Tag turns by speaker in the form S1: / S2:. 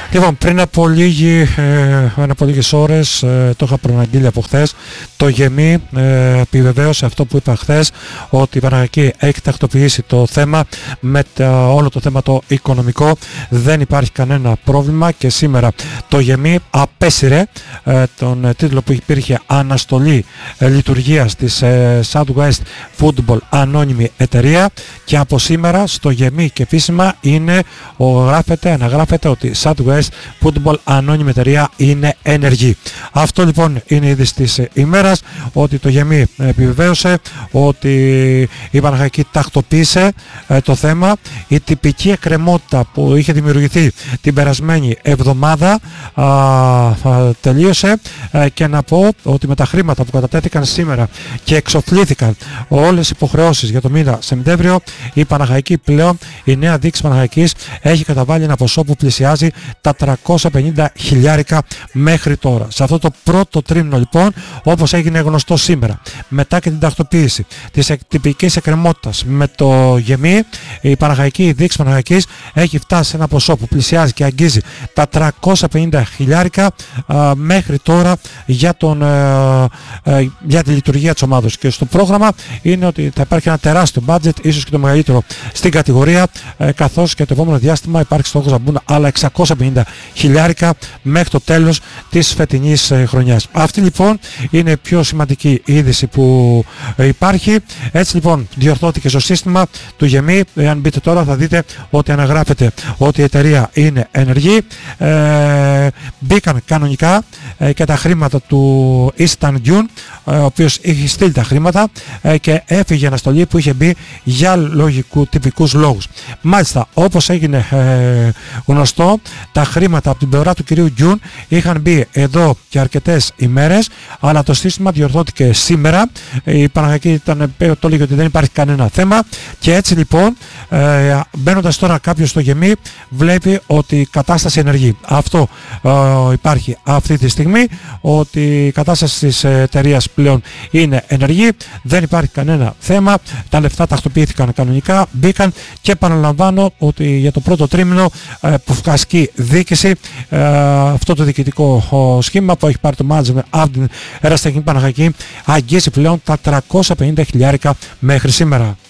S1: Λοιπόν, πριν από λίγες ώρες, το είχα προαναγγείλει από χθες, το ΓΕΜΗ επιβεβαίωσε αυτό που είπα χθες, ότι η Παναγιακή έχει τακτοποιήσει το θέμα με όλο το θέμα το οικονομικό. Δεν υπάρχει κανένα πρόβλημα και σήμερα το ΓΕΜΗ απέσυρε τον τίτλο που υπήρχε αναστολή λειτουργίας της Southwest Football Ανώνυμη Εταιρεία, και από σήμερα στο ΓΕΜΗ και επίσημα αναγράφεται ότι Southwest Football Ανώνυμη Εταιρεία είναι ενεργή. Αυτό λοιπόν είναι η είδηση της ημέρας, ότι το ΓΕΜΗ επιβεβαίωσε ότι η Παναχαϊκή τακτοποίησε το θέμα. Η τυπική εκκρεμότητα που είχε δημιουργηθεί την περασμένη εβδομάδα τελείωσε, και να πω ότι με τα χρήματα που κατατέθηκαν σήμερα και εξοφλήθηκαν όλες οι υποχρεώσεις για το μήνα Σεπτέμβριο, η Παναχαϊκή πλέον, η νέα δίκηση Παναχαϊκής, έχει καταβάλει ένα ποσό που πλησιάζει τα 350 χιλιάρικα μέχρι τώρα. Σε αυτό το πρώτο τρίμηνο λοιπόν, όπως έγινε γνωστό σήμερα, μετά και την τακτοποίηση της τυπικής εκκρεμότητας με το ΓΕΜΗ, η Παναχαϊκή, η δίκηση Παναχαϊκής έχει φτάσει σε ένα ποσό που πλησιάζει και αγγίζει τα 350 χιλιάρικα μέχρι τώρα για τη λειτουργία της ομάδος. Και στο πρόγραμμα είναι ότι θα υπάρχει ένα τεράστιο budget, ίσως και το μεγαλύτερο στην κατηγορία, καθώς και το επόμενο διάστημα υπάρχει στόχος να μπουν άλλα 650 χιλιάρικα μέχρι το τέλος της φετινής χρονιάς. Αυτή λοιπόν είναι η πιο σημαντική είδηση που υπάρχει. Έτσι λοιπόν διορθώθηκε στο σύστημα του ΓΕΜΗ. Αν μπείτε τώρα θα δείτε ότι αναγράφεται ότι η εταιρεία είναι ενεργή. Μπήκαν κανονικά και τα χρήματα του Eastern Dune, ο οποίος είχε στείλει τα χρήματα και έφυγε αναστολή που είχε μπει για τυπικούς λόγους. Μάλιστα, όπως έγινε γνωστό, τα χρήματα από την πλευρά του κυρίου Dune είχαν μπει εδώ και αρκετές ημέρες, αλλά το σύστημα διορθώθηκε σήμερα. Η Παναγιακή το λέγει ότι δεν υπάρχει κανένα θέμα, και έτσι λοιπόν μπαίνοντας τώρα κάποιος στο ΓΕΜΗ βλέπει ότι η κατάσταση ενεργεί. Αυτό υπάρχει αυτή τη στιγμή, ότι η κατάσταση της εταιρείας πλέον είναι ενεργή, δεν υπάρχει κανένα θέμα, τα λεφτά τακτοποιήθηκαν κανονικά, μπήκαν, και επαναλαμβάνω ότι για το πρώτο τρίμηνο που ασκεί δίκηση, αυτό το διοικητικό σχήμα που έχει πάρει το management από την Ερασιτεχνική Παναχαϊκή αγγίζει πλέον τα 350 χιλιάρικα μέχρι σήμερα.